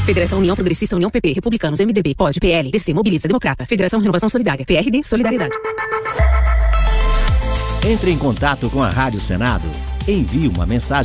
Federação União Progressista, União PP, Republicanos, MDB, POD, PL, DC, Mobiliza, Democrata. Federação Renovação Solidária, PRD, Solidariedade. Entre em contato com a Rádio Senado. Envie uma mensagem